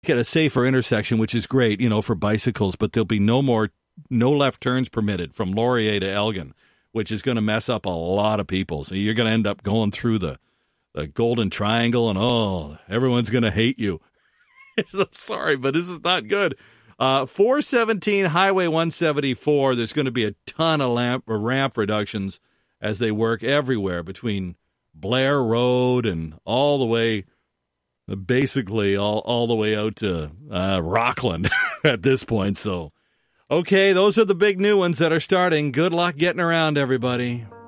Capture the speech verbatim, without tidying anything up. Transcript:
get a safer intersection, which is great, you know, for bicycles, but there'll be no more, no left turns permitted from Laurier to Elgin, which is going to mess up a lot of people. So you're going to end up going through the, the Golden Triangle, and oh, everyone's going to hate you. I'm sorry, but this is not good. Uh, four seventeen Highway one seventy-four, there's going to be a ton of lamp, or ramp reductions as they work everywhere between Blair Road and all the way, basically all, all the way out to uh, Rockland at this point. So, okay, those are the big new ones that are starting. Good luck getting around, everybody.